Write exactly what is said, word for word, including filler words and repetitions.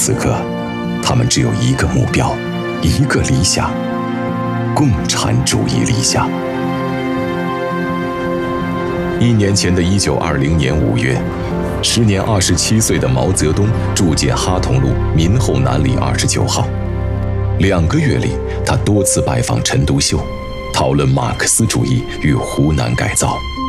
此刻，他们只有一个目标，一个理想——共产主义理想。一年前的一九二零年五月，时年二十七岁的毛泽东住进哈同路民后南里二十九号。两个月里，他多次拜访陈独秀，讨论马克思主义与湖南改造。